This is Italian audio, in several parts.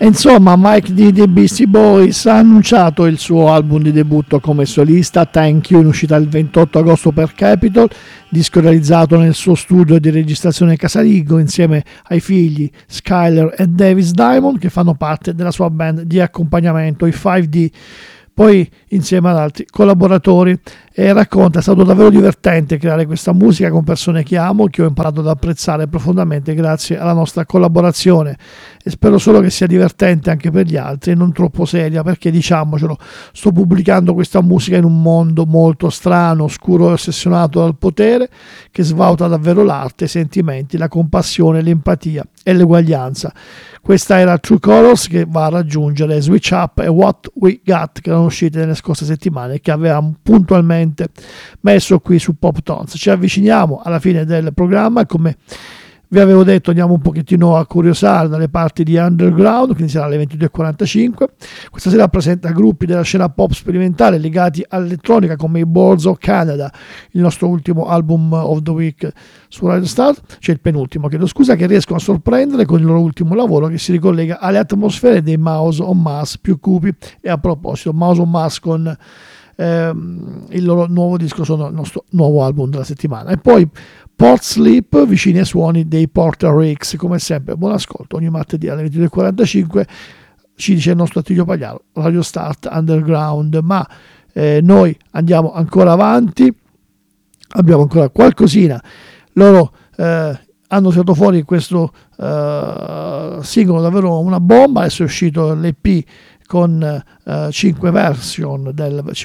E insomma, Mike D dei Beastie Boys ha annunciato il suo album di debutto come solista, Thank You, in uscita il 28 agosto per Capitol, disco realizzato nel suo studio di registrazione casalingo insieme ai figli Skyler e Davis Diamond, che fanno parte della sua band di accompagnamento, i 5D, poi insieme ad altri collaboratori. E racconta: è stato davvero divertente creare questa musica con persone che amo, che ho imparato ad apprezzare profondamente grazie alla nostra collaborazione, e spero solo che sia divertente anche per gli altri e non troppo seria, perché diciamocelo, sto pubblicando questa musica in un mondo molto strano, oscuro e ossessionato dal potere, che svaluta davvero l'arte, i sentimenti, la compassione, l'empatia e l'eguaglianza. Questa era True Colors, che va a raggiungere Switch Up e What We Got, che erano uscite nelle scorse settimane e che avevamo puntualmente messo qui su Pop Tones. Ci avviciniamo alla fine del programma e, come vi avevo detto, andiamo un pochettino a curiosare dalle parti di Underground, quindi sarà alle 22.45. Questa sera presenta gruppi della scena pop sperimentale legati all'elettronica come i Boards of Canada, il nostro ultimo album of the week su Radio Start, cioè il penultimo, chiedo scusa, che riescono a sorprendere con il loro ultimo lavoro che si ricollega alle atmosfere dei Mouse on Mars più cupi. E a proposito, Mouse on Mars con il loro nuovo disco sono il nostro nuovo album della settimana. E poi Port Sleep, vicini ai suoni dei Porter Ricks. Come sempre, buon ascolto ogni martedì alle 22.45, ci dice il nostro Attilio Pagliaro, Radio Start Underground. Ma noi andiamo ancora avanti, abbiamo ancora qualcosina. Loro hanno tirato fuori questo singolo davvero una bomba. Adesso è uscito l'EP con 5 versioni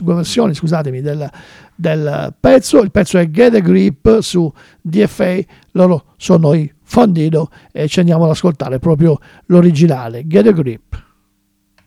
del pezzo. Il pezzo è Get a Grip su DFA, loro sono i Fondido, e ci andiamo ad ascoltare proprio l'originale, Get a Grip.